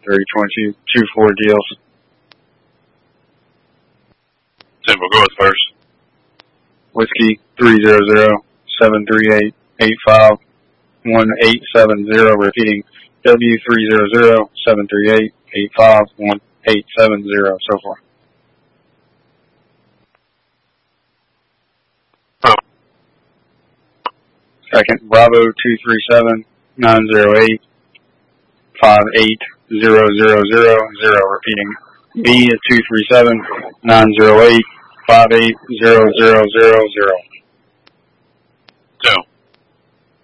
302224 deals. Simple, go with first. Whiskey 300-738-851-870, repeating W300-738-851-870, so far. Oh. Second, Bravo 237-908-58000, repeating B is 237-908-58000.